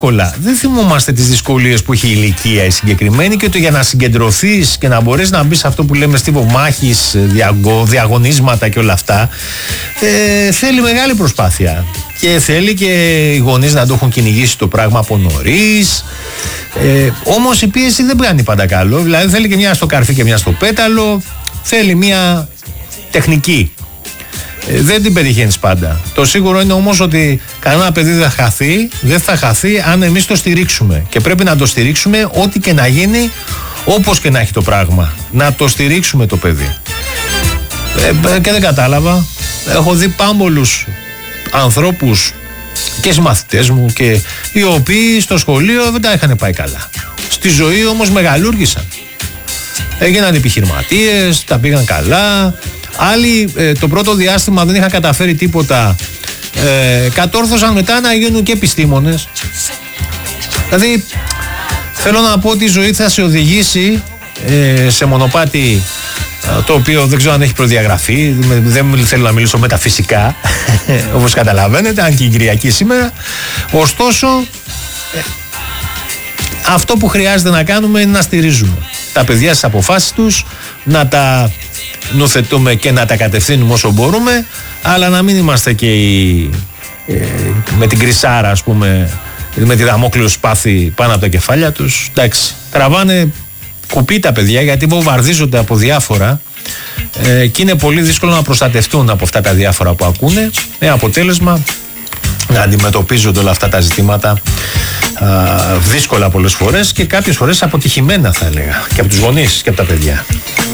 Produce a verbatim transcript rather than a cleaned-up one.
Δεν θυμόμαστε τις δυσκολίες που έχει η ηλικία η συγκεκριμένη και το για να συγκεντρωθείς και να μπορείς να μπεις σε αυτό που λέμε στίβο μάχης, διαγω, διαγωνίσματα και όλα αυτά, ε, θέλει μεγάλη προσπάθεια. Και θέλει και οι γονείς να το έχουν κυνηγήσει το πράγμα από νωρίς. Ε, όμως η πίεση δεν κάνει πάντα καλό. Δηλαδή θέλει και μια στο καρφί και μια στο πέταλο. Θέλει μια τεχνική. Ε, δεν την πετυχαίνεις πάντα. Το σίγουρο είναι όμως ότι κανένα παιδί δεν θα χαθεί, δεν θα χαθεί αν εμείς το στηρίξουμε. Και πρέπει να το στηρίξουμε ό,τι και να γίνει, όπως και να έχει το πράγμα. Να το στηρίξουμε το παιδί. Ε, και δεν κατάλαβα. Έχω δει πάμπολους ανθρώπους και συμμαθητές μου και οι οποίοι στο σχολείο δεν τα είχαν πάει καλά. Στη ζωή όμως μεγαλούργησαν. Έγιναν επιχειρηματίες, τα πήγαν καλά. Άλλοι ε, το πρώτο διάστημα δεν είχαν καταφέρει τίποτα, ε, κατόρθωσαν μετά να γίνουν και επιστήμονες. Δηλαδή θέλω να πω ότι η ζωή θα σε οδηγήσει ε, σε μονοπάτι ε, το οποίο δεν ξέρω αν έχει προδιαγραφεί. Δεν θέλω να μιλήσω μεταφυσικά όπως καταλαβαίνετε, αν και η Κυριακή σήμερα. Ωστόσο ε, αυτό που χρειάζεται να κάνουμε είναι να στηρίζουμε τα παιδιά στις αποφάσεις τους, να τα νοθετούμε και να τα κατευθύνουμε όσο μπορούμε, αλλά να μην είμαστε και οι, ε, με την κρυσάρα, ας πούμε, με τη δαμόκλειο σπάθη πάνω από τα κεφάλια τους. Εντάξει, τραβάνε κουπί τα παιδιά γιατί βομβαρδίζονται από διάφορα ε, και είναι πολύ δύσκολο να προστατευτούν από αυτά τα διάφορα που ακούνε, με αποτέλεσμα να αντιμετωπίζονται όλα αυτά τα ζητήματα α, δύσκολα πολλές φορές και κάποιες φορές αποτυχημένα, θα έλεγα, και από τους γονείς και από τα παιδιά.